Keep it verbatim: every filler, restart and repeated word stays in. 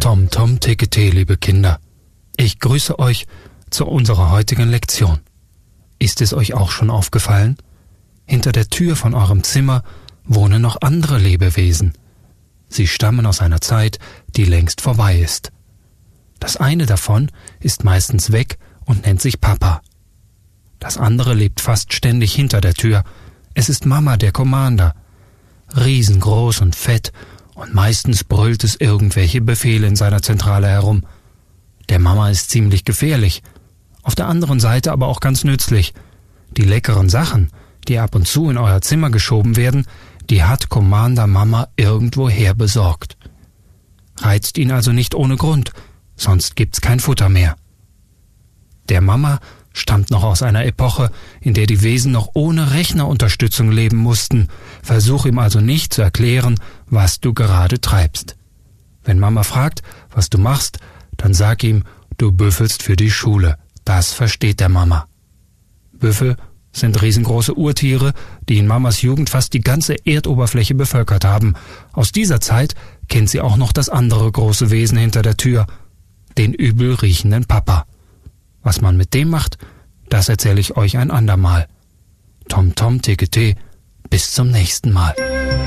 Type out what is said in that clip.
Tom Tom Tekete, liebe Kinder. Ich grüße euch zu unserer heutigen Lektion. Ist es euch auch schon aufgefallen? Hinter der Tür von eurem Zimmer wohnen noch andere Lebewesen. Sie stammen aus einer Zeit, die längst vorbei ist. Das eine davon ist meistens weg und nennt sich Papa. Das andere lebt fast ständig hinter der Tür. Es ist Mama, der Commander. Riesengroß und fett, und meistens brüllt es irgendwelche Befehle in seiner Zentrale herum. Der Mama ist ziemlich gefährlich, auf der anderen Seite aber auch ganz nützlich. Die leckeren Sachen, die ab und zu in euer Zimmer geschoben werden, die hat Commander Mama irgendwoher besorgt. Reizt ihn also nicht ohne Grund, sonst gibt's kein Futter mehr. Der Mama stammt noch aus einer Epoche, in der die Wesen noch ohne Rechnerunterstützung leben mussten. Versuch ihm also nicht zu erklären, was du gerade treibst. Wenn Mama fragt, was du machst, dann sag ihm, du büffelst für die Schule. Das versteht der Mama. Büffel sind riesengroße Urtiere, die in Mamas Jugend fast die ganze Erdoberfläche bevölkert haben. Aus dieser Zeit kennt sie auch noch das andere große Wesen hinter der Tür, den übel riechenden Papa. Was man mit dem macht, das erzähle ich euch ein andermal. Tom Tom Tekete, bis zum nächsten Mal.